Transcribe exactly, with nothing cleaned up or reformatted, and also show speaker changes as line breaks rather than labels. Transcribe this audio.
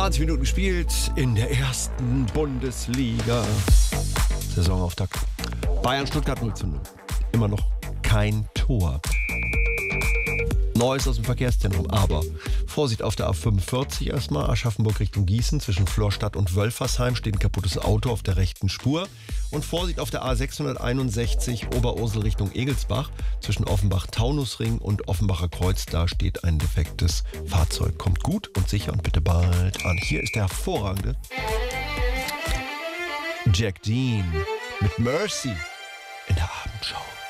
zwanzig Minuten gespielt in der ersten Bundesliga. Saisonauftakt. Bayern-Stuttgart null zu null. Immer noch kein Tor. Neues aus dem Verkehrszentrum, aber Vorsicht auf der A fünfundvierzig erstmal, Aschaffenburg Richtung Gießen, zwischen Florstadt und Wölfersheim steht ein kaputtes Auto auf der rechten Spur. Und Vorsicht auf der A sechshunderteinundsechzig Oberursel Richtung Egelsbach, zwischen Offenbach-Taunusring und Offenbacher Kreuz, da steht ein defektes Fahrzeug. Kommt gut und sicher und bitte bald an. Hier ist der hervorragende Jack Dean mit Mercy in der Abendschau.